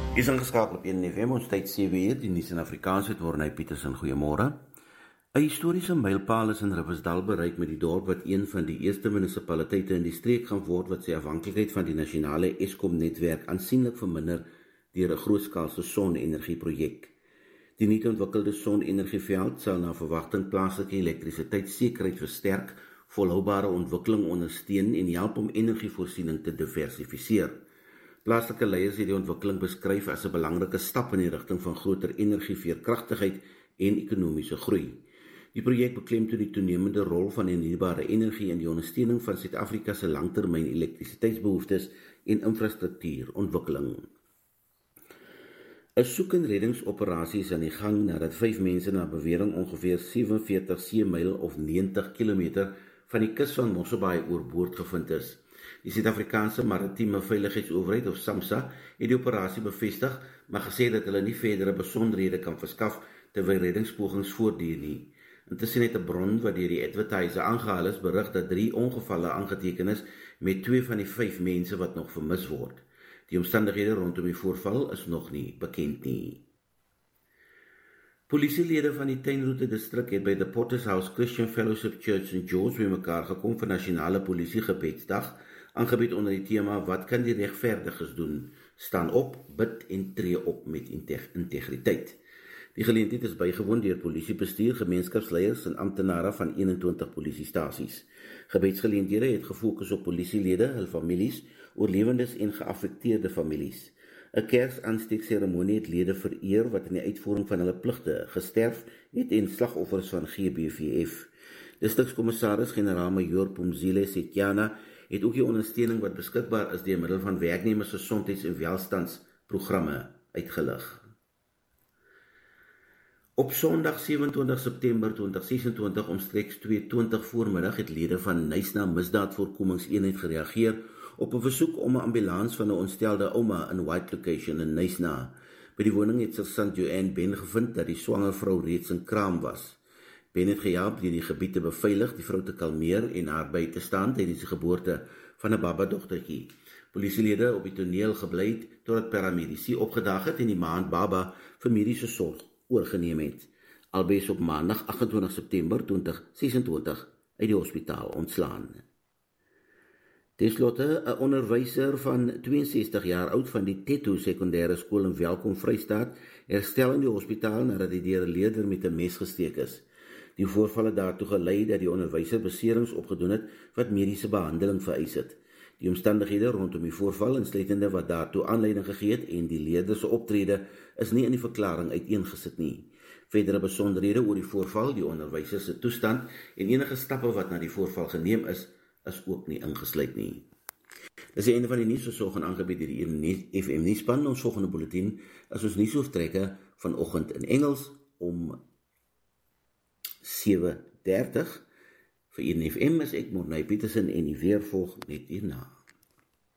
Is ingeskakel op 1 FM, ons tyd 7 uur, die nuus in Afrikaans het Morney Petersen, goeiemôre. 'n Historiese mylpaal is in Riversdal bereik met die dorp wat een van die eerste munisipaliteite in die streek gaan word wat sy afhanklikheid van die nasionale Eskom-netwerk aansienlik verminder deur 'n grootskaalse son-energieprojek. Die nuut ontwikkelde son-energieveld sal na verwagting plaaslike elektrisiteitssekerheid versterk, volhoubare ontwikkeling ondersteun en help om energievoorsiening te diversifiseer. Plaaslike leiers het die ontwikkeling beskryf as 'n belangrike stap in die rigting van groter energieveerkragtigheid en ekonomiese groei. Die projek beklemtoon die toenemende rol van hernubare energie in die ondersteuning van Suid-Afrika se langtermyn elektrisiteitsbehoeftes en infrastruktuurontwikkeling. 'n soek- en reddingsoperasie is aan die gang nadat 5 mense na bewering ongeveer 47 seemyl of 90 km van die kus van Mosselbaai oorboord gevind is. Die Suid-Afrikaanse Maritieme Veiligheidsowerheid of SAMSA het die operasie bevestig, maar gesê dat hulle nie verdere besonderhede kan verskaf terwyl reddingspogings voortduur nie. Intussen het 'n bron wat deur die Advertiser aangehaal is berig dat 3 ongevalle aangeteken is met 2 van die 5 mense wat nog vermis word. Die omstandighede rondom die voorval is nog nie bekend nie. Polisielede van die Tuinroete distrik het by the Potter's House Christian Fellowship Church St. George bymekaar gekom vir nasionale polisiegebedsdag, aangebied onder die tema Wat kan die regverdiges doen? Staan op, bid en tree op met integriteit. Die geleentheid is bygewoon deur polisiebestuur, gemeenskapsleiers en amptenare van 21 polisiestasies. Gebedsgeleenthede het gefokus op polisielede, hul families, oorlewendes en geaffekteerde families. 'n Kersaansteekseremonie het lede vereer wat in die uitvoering van hulle pligte gesterf het en slagoffers van GBVF. Distrikskommissaris-generaal-majoor Phumzile Setjana het ook die ondersteuning wat beskikbaar is deur middel van werknemers gesondheids- en welstandsprogramme uitgelig. Op Sondag 27 September 2026 omstreeks 2:20 voormiddag het lede van Knysna Misdaadvoorkomingseenheid gereageer op 'n versoek om 'n ambulans van 'n ontstelde ouma in White Location in Knysna. By die woning het sergeant Joanne Ben gevind dat die swanger vrou reeds in kraam was. Ben het gehelp deur die gebied te beveilig, die vrou te kalmeer en haar by te staan tydens die geboorte van 'n baba-dogtertjie. Polisielede op die toneel gebly het totdat paramedici opgedaag het en die maand baba vir mediese sorg oorgeneem het. Albei is op maandag 28 September 2026 uit die hospitaal ontslaan. Ten slotte, 'n onderwyser van 62 jaar oud van die Tetho sekondêre skool in Welkom, Vrystaat, herstel in die hospitaal nadat hy deur 'n leerder met 'n mes gesteek is. Die voorval het daartoe gelei dat die onderwyser beserings opgedoen het wat mediese behandeling vereis het. Die omstandighede rondom die voorval, insluitende wat daartoe aanleiding gegee het en die leerder se optrede, is nie in die verklaring uiteengesit nie. Verdere besonderhede oor die voorval, die onderwyser se toestand en enige stappe wat na die voorval geneem is ook nie ingesluit nie. Dis die einde van die nuus versorg aangebied deur die FM nuusspan. Ons volgende bulletin is ons nuusoortrekke vanoggend in Engels om 7:30. Vir 1 FM is ek Morney Petersen en die weer volg net hierna.